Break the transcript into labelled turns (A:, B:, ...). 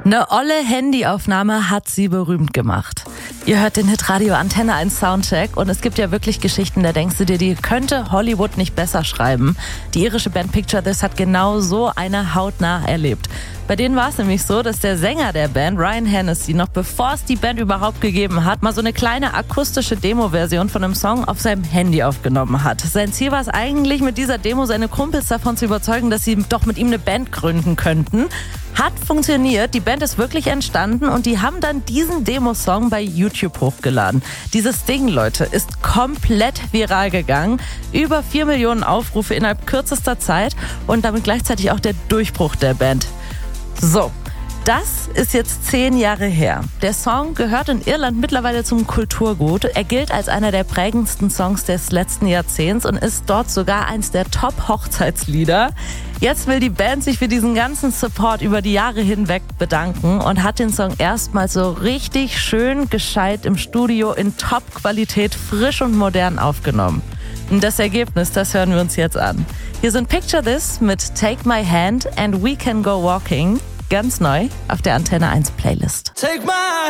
A: Eine olle Handyaufnahme hat sie berühmt gemacht. Ihr hört den Hitradio Antenne 1 Soundcheck und es gibt ja wirklich Geschichten, da denkst du dir, die könnte Hollywood nicht besser schreiben. Die irische Band Picture This hat genau so eine hautnah erlebt. Bei denen war es nämlich so, dass der Sänger der Band, Ryan Hennessy, noch bevor es die Band überhaupt gegeben hat, mal so eine kleine akustische Demo-Version von einem Song auf seinem Handy aufgenommen hat. Sein Ziel war es eigentlich, mit dieser Demo seine Kumpels davon zu überzeugen, dass sie doch mit ihm eine Band gründen könnten. Hat funktioniert, die Band ist wirklich entstanden und die haben dann diesen Demo-Song bei YouTube hochgeladen. Dieses Ding, Leute, ist komplett viral gegangen. Über 4 Millionen Aufrufe innerhalb kürzester Zeit und damit gleichzeitig auch der Durchbruch der Band. So, das ist jetzt 10 Jahre her. Der Song gehört in Irland mittlerweile zum Kulturgut. Er gilt als einer der prägendsten Songs des letzten Jahrzehnts und ist dort sogar eins der Top-Hochzeitslieder. Jetzt will die Band sich für diesen ganzen Support über die Jahre hinweg bedanken und hat den Song erstmal so richtig schön gescheit im Studio in Top-Qualität frisch und modern aufgenommen. Und das Ergebnis, das hören wir uns jetzt an. Hier sind Picture This mit Take My Hand and We Can Go Walking. Ganz neu auf der Antenne 1 Playlist.
B: Take my